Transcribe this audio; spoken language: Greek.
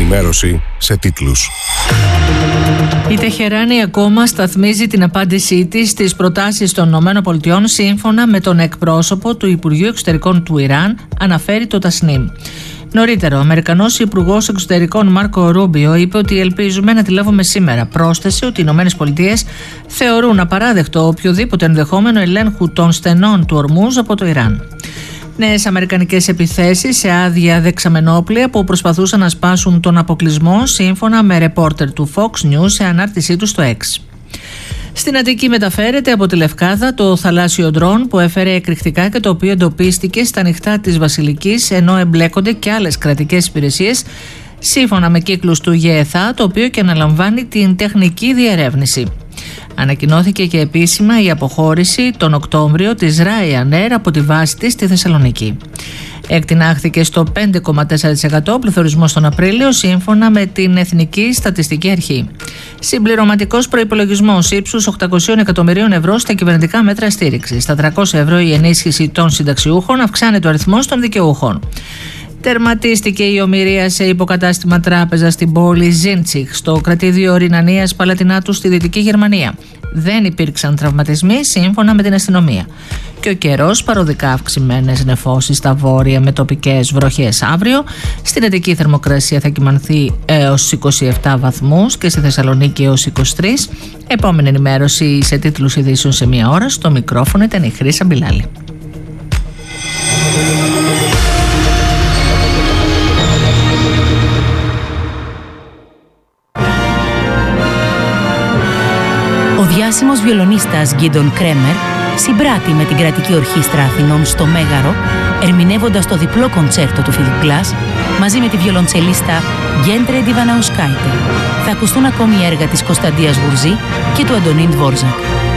ενημέρωση σε τίτλους. Η Τεχεράνη ακόμα σταθμίζει την απάντησή της στις προτάσεις των ΗΠΑ σύμφωνα με τον εκπρόσωπο του Υπουργείου Εξωτερικών του Ιράν, αναφέρει το Τασνίμ. Νωρίτερα, ο Αμερικανός Υπουργός Εξωτερικών Μάρκο Ρούμπιο είπε ότι ελπίζουμε να τη λάβουμε σήμερα. Πρόσθεσε ότι οι ΗΠΑ θεωρούν απαράδεκτο οποιοδήποτε ενδεχόμενο ελέγχου των στενών του Ορμούζ από το Ιράν. Νέες αμερικανικές επιθέσεις σε άδεια δεξαμενόπλια που προσπαθούσαν να σπάσουν τον αποκλεισμό, σύμφωνα με ρεπόρτερ του Fox News σε ανάρτησή του στο X. Στην Αττική μεταφέρεται από τη Λευκάδα το θαλάσσιο ντρόν που έφερε εκρηκτικά και το οποίο εντοπίστηκε στα νυχτά της Βασιλικής, ενώ εμπλέκονται και άλλες κρατικές υπηρεσίες, σύμφωνα με κύκλους του ΓΕΘΑ, το οποίο και αναλαμβάνει την τεχνική διερεύνηση. Ανακοινώθηκε και επίσημα η αποχώρηση τον Οκτώβριο της Ryanair από τη βάση της στη Θεσσαλονίκη. Εκτινάχθηκε στο 5,4% πληθωρισμός τον Απρίλιο, σύμφωνα με την Εθνική Στατιστική Αρχή. Συμπληρωματικός προϋπολογισμός ύψους 800 εκατομμυρίων ευρώ στα κυβερνητικά μέτρα στήριξης. Στα 300 ευρώ η ενίσχυση των συνταξιούχων, αυξάνεται ο αριθμός των δικαιούχων. Τερματίστηκε η ομηρία σε υποκατάστημα τράπεζα στην πόλη Ζίντσιχ, στο κρατήδιο Ρινανίας Παλατινάτου στη Δυτική Γερμανία. Δεν υπήρξαν τραυματισμοί, σύμφωνα με την αστυνομία. Και ο καιρός, παροδικά αυξημένες νεφώσεις στα βόρεια με τοπικές βροχές αύριο. Στην Αττική θερμοκρασία θα κυμανθεί έως 27 βαθμούς και στη Θεσσαλονίκη έως 23. Επόμενη ενημέρωση σε τίτλους ειδήσεων σε μία ώρα. Στο μικρόφωνο ήταν η Χρύσα Μπιλάλη. Ο διάσημος βιολονίστας Γκίντον Κρέμερ συμπράττει με την Κρατική Ορχήστρα Αθηνών στο Μέγαρο, ερμηνεύοντας το διπλό κοντσέρτο του Φίλιπ Γκλάς μαζί με τη βιολοντσελίστα Γκέντρε Ντιβαναουσκάιτε. Θα ακουστούν ακόμη έργα της Κωνσταντίας Γουρζή και του Αντωνίν Δβόρζακ.